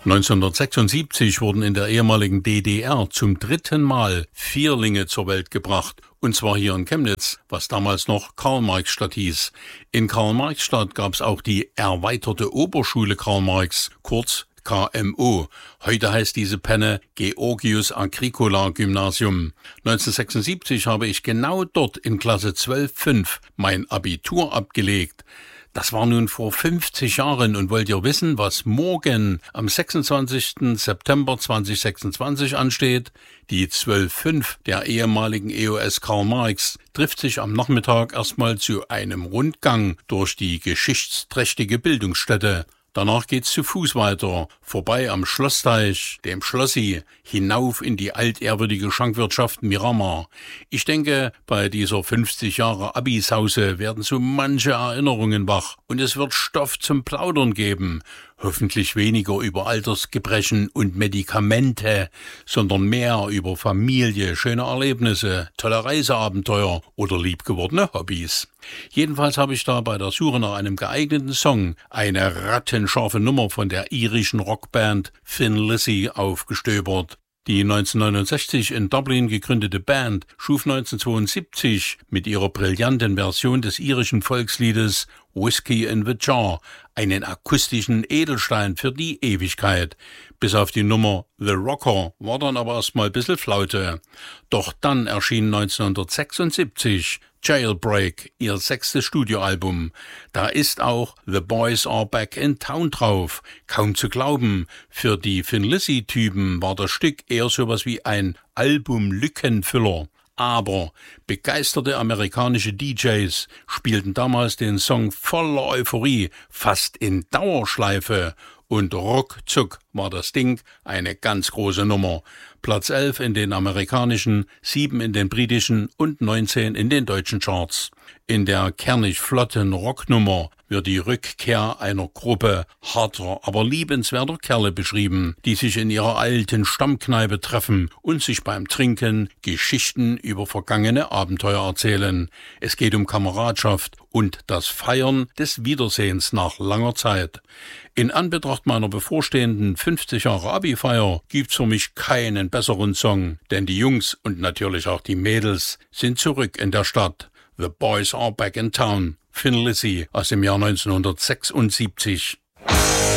1976 wurden in der ehemaligen DDR zum 3. Mal Vierlinge zur Welt gebracht. Und zwar hier in Chemnitz, was damals noch Karl-Marx-Stadt hieß. In Karl-Marx-Stadt gab es auch die erweiterte Oberschule Karl Marx, kurz KMO. Heute heißt diese Penne Georgius Agricola Gymnasium. 1976 habe ich genau dort in Klasse 12/5 mein Abitur abgelegt. Das war nun vor 50 Jahren und wollt ihr wissen, was morgen am 26. September 2026 ansteht? Die 12/5 der ehemaligen EOS Karl Marx trifft sich am Nachmittag erstmal zu einem Rundgang durch die geschichtsträchtige Bildungsstätte. Danach geht's zu Fuß weiter, vorbei am Schlossteich, dem Schlossi, hinauf in die altehrwürdige Schankwirtschaft Miramar. Ich denke, bei dieser 50 Jahre Abisause werden so manche Erinnerungen wach und es wird Stoff zum Plaudern geben. Hoffentlich weniger über Altersgebrechen und Medikamente, sondern mehr über Familie, schöne Erlebnisse, tolle Reiseabenteuer oder liebgewordene Hobbys. Jedenfalls habe ich da bei der Suche nach einem geeigneten Song eine rattenscharfe Nummer von der irischen Rockband Thin Lizzy aufgestöbert. Die 1969 in Dublin gegründete Band schuf 1972 mit ihrer brillanten Version des irischen Volksliedes Whiskey in the Jar einen akustischen Edelstein für die Ewigkeit. Bis auf die Nummer The Rocker war dann aber erstmal ein bisschen Flaute. Doch dann erschien 1976 Jailbreak, ihr 6. Studioalbum. Da ist auch The Boys Are Back in Town drauf. Kaum zu glauben, für die Thin Lizzy-Typen war das Stück eher sowas wie ein Album-Lückenfüller. Aber begeisterte amerikanische DJs spielten damals den Song voller Euphorie, fast in Dauerschleife. Und ruckzuck war das Ding eine ganz große Nummer. Platz 11 in den amerikanischen, 7 in den britischen und 19 in den deutschen Charts. In der kernig flotten Rocknummer wird die Rückkehr einer Gruppe harter, aber liebenswerter Kerle beschrieben, die sich in ihrer alten Stammkneipe treffen und sich beim Trinken Geschichten über vergangene Abenteuer erzählen. Es geht um Kameradschaft und das Feiern des Wiedersehens nach langer Zeit. In Anbetracht meiner bevorstehenden 50 Jahre Abi-Feier gibt's für mich keinen besseren Song, denn die Jungs und natürlich auch die Mädels sind zurück in der Stadt. The Boys Are Back in Town, Thin Lizzy aus dem Jahr 1976.